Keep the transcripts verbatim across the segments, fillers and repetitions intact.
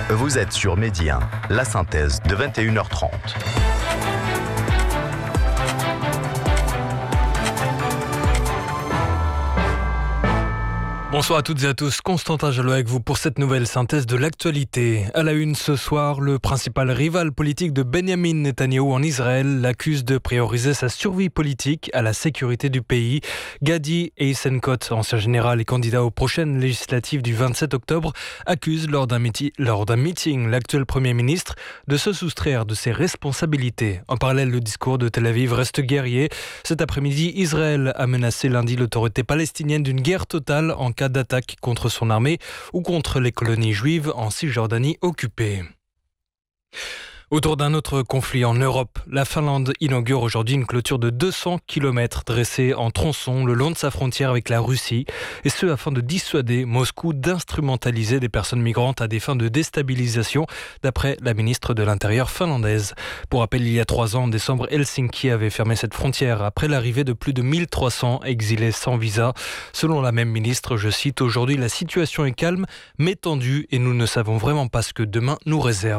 Vous êtes sur Midi un, la synthèse de vingt et une heures trente. Bonsoir à toutes et à tous, Constantin Jalot avec vous pour cette nouvelle synthèse de l'actualité. À la une ce soir, le principal rival politique de Benjamin Netanyahou en Israël l'accuse de prioriser sa survie politique à la sécurité du pays. Gadi Eisenkot, ancien général et candidat aux prochaines législatives du vingt-sept octobre, accuse lors d'un, miti- lors d'un meeting l'actuel Premier ministre de se soustraire de ses responsabilités. En parallèle, le discours de Tel Aviv reste guerrier. Cet après-midi, Israël a menacé lundi l'autorité palestinienne d'une guerre totale en cas d'attaque contre son armée ou contre les colonies juives en Cisjordanie occupée. Autour d'un autre conflit en Europe, la Finlande inaugure aujourd'hui une clôture de deux cents kilomètres dressée en tronçon le long de sa frontière avec la Russie, et ce afin de dissuader Moscou d'instrumentaliser des personnes migrantes à des fins de déstabilisation, d'après la ministre de l'Intérieur finlandaise. Pour rappel, il y a trois ans, en décembre, Helsinki avait fermé cette frontière après l'arrivée de plus de mille trois cents exilés sans visa. Selon la même ministre, je cite, « Aujourd'hui, la situation est calme, mais tendue, et nous ne savons vraiment pas ce que demain nous réserve ».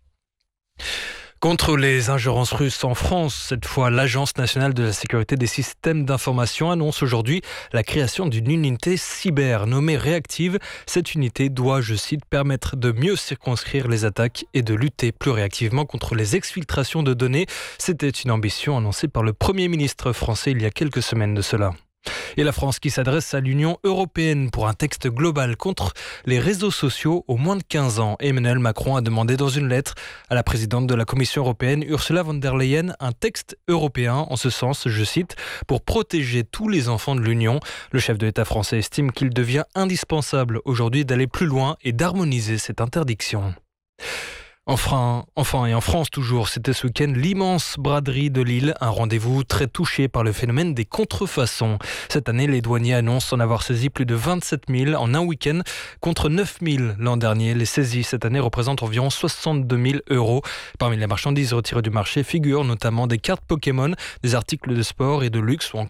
Contre les ingérences russes en France, cette fois, l'Agence nationale de la sécurité des systèmes d'information annonce aujourd'hui la création d'une unité cyber nommée Réactive. Cette unité doit, je cite, permettre de mieux circonscrire les attaques et de lutter plus réactivement contre les exfiltrations de données. C'était une ambition annoncée par le Premier ministre français il y a quelques semaines de cela. Et la France qui s'adresse à l'Union européenne pour un texte global contre les réseaux sociaux aux moins de quinze ans. Emmanuel Macron a demandé dans une lettre à la présidente de la Commission européenne, Ursula von der Leyen, un texte européen en ce sens, je cite, pour protéger tous les enfants de l'Union. Le chef de l'État français estime qu'il devient indispensable aujourd'hui d'aller plus loin et d'harmoniser cette interdiction. Enfin, enfin et en France toujours, c'était ce week-end l'immense braderie de Lille, un rendez-vous très touché par le phénomène des contrefaçons. Cette année, les douaniers annoncent en avoir saisi plus de vingt-sept mille en un week-end contre neuf mille l'an dernier. Les saisies cette année représentent environ soixante-deux mille euros. Parmi les marchandises retirées du marché figurent notamment des cartes Pokémon, des articles de sport et de luxe ou encore